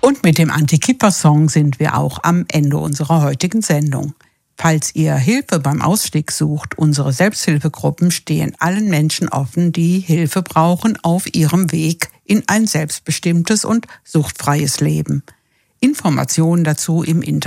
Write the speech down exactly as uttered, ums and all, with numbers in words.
Und mit dem Anti-Kipper-Song sind wir auch am Ende unserer heutigen Sendung. Falls ihr Hilfe beim Ausstieg sucht, unsere Selbsthilfegruppen stehen allen Menschen offen, die Hilfe brauchen auf ihrem Weg in ein selbstbestimmtes und suchtfreies Leben. Informationen dazu im Internet